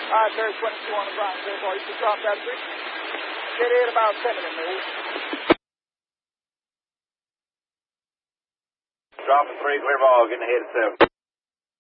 All right, there's 22 on the ground. There, boys. You drop that 3. Get in about 7 in there. Dropping 3, clear ball, getting ahead of 7.